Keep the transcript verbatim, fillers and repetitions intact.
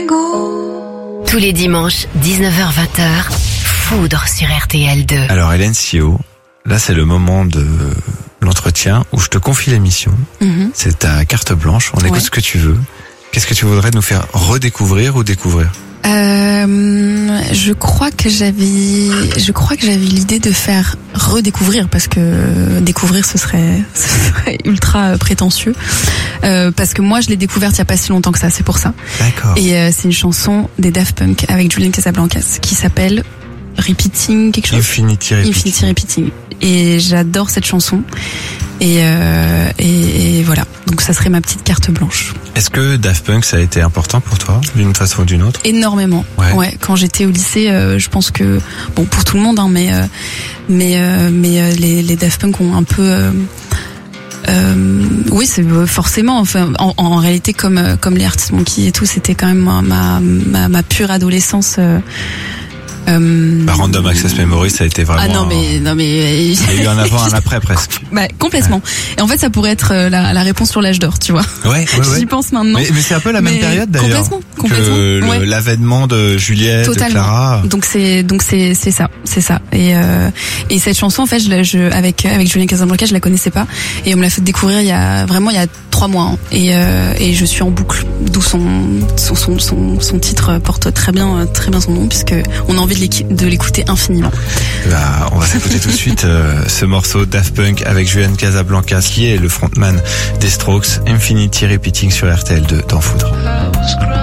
Tous les dimanches, dix-neuf heures vingt, Foudre sur R T L deux. Alors Hélène Sio, là c'est le moment de l'entretien où je te confie l'émission. Mm-hmm. C'est ta carte blanche, on écoute ouais. ce que tu veux. Qu'est-ce que tu voudrais nous faire redécouvrir ou découvrir ? Euh, je crois que j'avais, je crois que j'avais l'idée de faire redécouvrir parce que découvrir ce serait, ce serait ultra prétentieux. Euh, parce que moi je l'ai découverte il y a pas si longtemps que ça, c'est pour ça. D'accord. Et euh, c'est une chanson des Daft Punk avec Julian Casablancas qui s'appelle Repeating quelque chose. Infinity Repeating. Infinity Repeating. Et j'adore cette chanson. Et, euh, et, et voilà. Donc ça serait ma petite carte blanche. Est-ce que Daft Punk ça a été important pour toi d'une façon ou d'une autre ? Énormément. Ouais. ouais quand j'étais au lycée, euh, je pense que bon pour tout le monde, hein, mais euh, mais euh, mais euh, les, les Daft Punk ont un peu. Euh, euh, oui, c'est forcément. Enfin, en, en réalité, comme comme les Arctic Monkeys et tout, c'était quand même ma ma ma, ma pure adolescence. Euh, Euh... Bah, Random Access Memory, ça a été vraiment. Ah non mais non mais. Il y a eu un avant, un après presque. Bah complètement. Ouais. Et en fait, ça pourrait être la, la réponse sur l'âge d'or, tu vois. Ouais. ouais, ouais. J'y pense maintenant. Mais, mais c'est un peu la même mais période d'ailleurs. Complètement. Complètement. Que le, ouais. l'avènement de Juliette, Totalement. de Clara. Donc c'est donc c'est c'est ça, c'est ça. Et euh, et cette chanson en fait, je, je avec avec Julian Casablancas, je la connaissais pas et on me l'a fait découvrir il y a vraiment il y a trois mois. Hein. Et euh, et je suis en boucle. D'où son son son son, son titre porte très bien très bien son nom puisque on a envie de, de l'écouter infiniment. Bah, on va s'écouter tout de suite euh, ce morceau Daft Punk avec Julian Casablancas qui est le frontman des Strokes, Infinity Repeating sur R T L deux dans Foudre.